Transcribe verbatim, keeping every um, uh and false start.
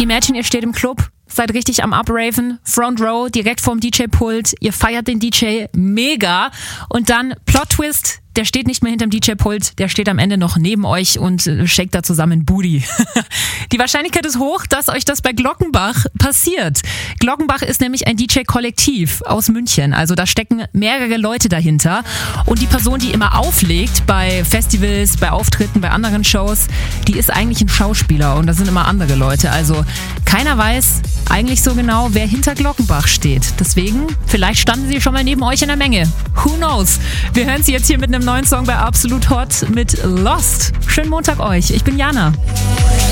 Imagine, ihr steht im Club, seid richtig am Upraven, Front Row, direkt vorm D J-Pult, ihr feiert den D J mega und dann Plot-Twist, der steht nicht mehr hinterm D J-Pult, der steht am Ende noch neben euch und äh, shakt da zusammen Booty. Die Wahrscheinlichkeit ist hoch, dass euch das bei Glockenbach passiert. Glockenbach ist nämlich ein D J-Kollektiv aus München, also da stecken mehrere Leute dahinter und die Person, die immer auflegt bei Festivals, bei Auftritten, bei anderen Shows, die ist eigentlich ein Schauspieler und das sind immer andere Leute, also keiner weiß eigentlich so genau, wer hinter Glockenbach steht. Deswegen, vielleicht standen sie schon mal neben euch in der Menge. Who knows? Wir hören sie jetzt hier mit einem neuen Song bei Absolut Hot mit Lost. Schönen Montag euch. Ich bin Jana.